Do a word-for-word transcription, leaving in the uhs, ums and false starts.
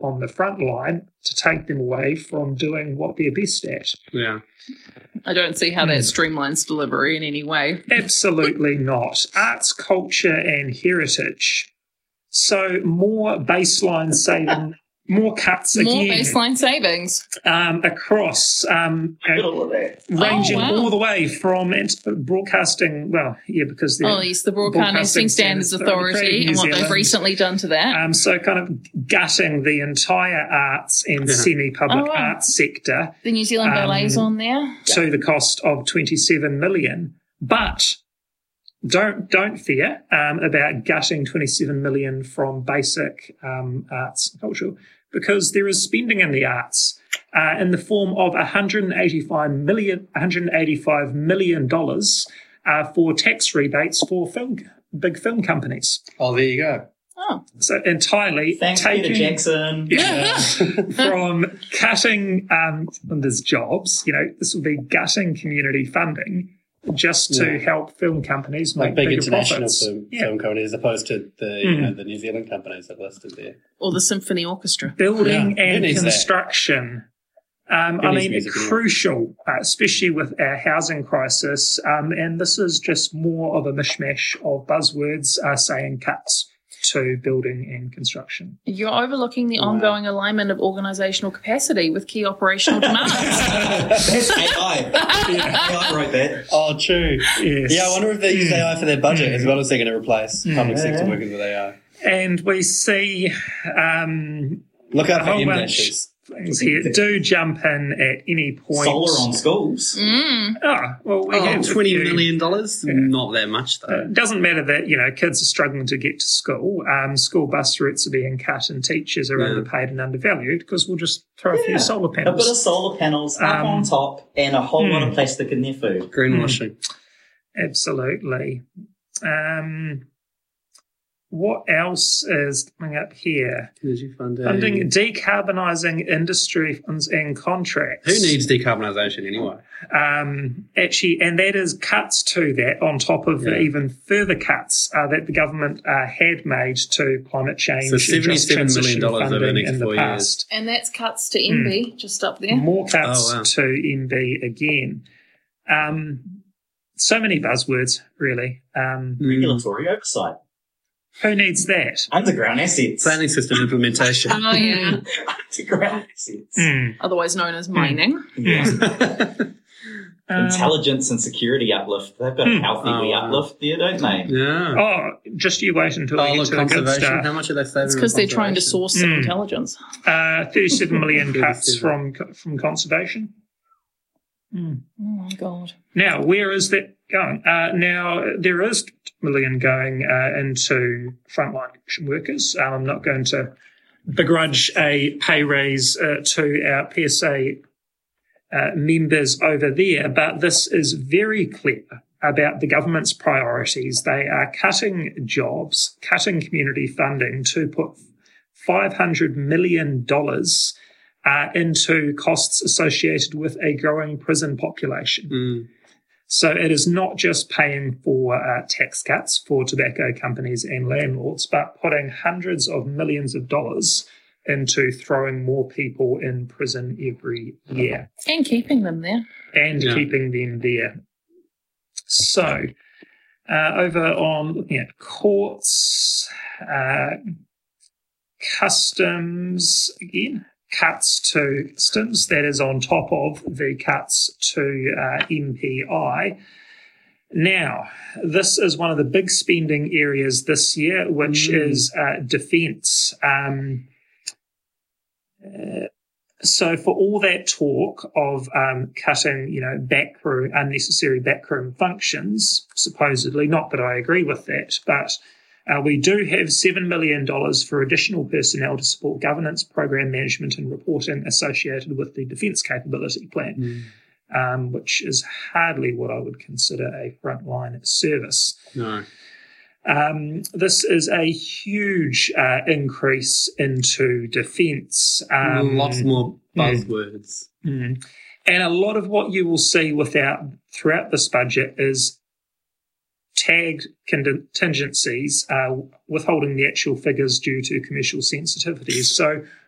on the front line to take them away from doing what they're best at. Yeah. I don't see how that streamlines delivery in any way. Absolutely not. Arts, culture and heritage. So more baseline saving, more cuts More again. baseline savings. Um, across, um, you know, All of that. ranging Oh, wow. all the way from broadcasting, well, yeah, because they're Oh, yes, the Broadcasting Standards Authority and what they've recently done to that. Um, so kind of gutting the entire arts and Yeah. semi-public Oh, wow. arts sector The New Zealand um, Ballet's on there. to the cost of twenty-seven million. But don't don't fear um, about gutting twenty-seven million from basic um, arts and culture, because there is spending in the arts uh, in the form of one hundred eighty-five million, one hundred eighty-five million dollars uh, for tax rebates for film big film companies. Oh, there you go. Oh. So entirely Thanks, taking Peter Jackson. yeah, from cutting um, there's jobs. You know, this will be gutting community funding just to Yeah. help film companies make Like big bigger international profits. film, Yeah. film companies as opposed to the you Mm. know, the New Zealand companies that are listed there. Or the Symphony Orchestra. Building Yeah, who and needs that? construction. Um, Who I needs mean, music anyway? crucial, uh, especially with our housing crisis. Um, and this is just more of a mishmash of buzzwords uh, saying cuts to building and construction. You're overlooking the Wow. ongoing alignment of organisational capacity with key operational demands. That's A I. A I wrote that. Oh, true. Yes. Yeah, I wonder if they use A I for their budget as well as they're going to replace public Yeah. sector workers with A I. And we see um, Look out a for whole M bunch dashes. of things here. Do jump in at any point. Solar on schools. mm. Oh, well, we Oh, have a twenty few. million dollars? Yeah. Not that much, Uh, though. It doesn't matter that, you know, kids are struggling to get to school. Um, school bus routes are being cut and teachers are Yeah. underpaid and undervalued because we'll just throw a Yeah. few solar A bit panels. of solar panels up Um, on top and a whole lot hmm. of plastic in their food. Greenwashing. Absolutely. Um, what else is coming up here? Energy funding. Funding decarbonising industry funds and contracts. Who needs decarbonisation anyway? Um, actually, and that is cuts to that on top of Yeah. even further cuts uh, that the government uh, had made to climate change So and just seventy-seven million transition dollars over the funding next in the four past. And that's cuts to M B, just up there. More cuts Oh, wow. to M B again. Um, so many buzzwords, really. Um, Mm. Regulatory oversight. who needs that? Underground assets. Planning system implementation. Oh, yeah. Underground assets. Hmm. Otherwise known as mining. Yeah. Um, Intelligence and security uplift. They've got a Hmm. healthy Oh, wee wow. uplift there, don't they? yeah. oh, just you wait until Oh, we get look, to the good conservation. stuff. How much are they saving? It's because on they're trying to conservation? source some Mm. intelligence. Uh, thirty-seven million cuts thirty-seven. from from conservation. Hmm. Oh, my God. Now, where is that going? Uh, now, there is a million going uh, into frontline action workers. Um, I'm not going to begrudge a pay raise uh, to our P S A uh, members over there, but this is very clear about the government's priorities. They are cutting jobs, cutting community funding to put five hundred million dollars uh, into costs associated with a growing prison population. Mm. So it is not just paying for uh, tax cuts for tobacco companies and landlords, but putting hundreds of millions of dollars into throwing more people in prison every year And keeping them there. and Yeah. keeping them there. So uh, over on looking at courts, uh, customs, again, cuts to customs, that is on top of the cuts to uh, M P I. Now, this is one of the big spending areas this year, which Mm. is uh, defence. Um, uh, so for all that talk of um, cutting, you know, backroom, unnecessary backroom functions, supposedly, not that I agree with that, but uh, we do have seven million dollars for additional personnel to support governance, program management and reporting associated with the Defence Capability Plan. Mm. Um, which is hardly what I would consider a frontline service. No. Um, this is a huge uh, increase into defence. Um, Lots more buzzwords. mm. And a lot of what you will see without throughout this budget is tagged contingencies, uh, withholding the actual figures due to commercial sensitivities. So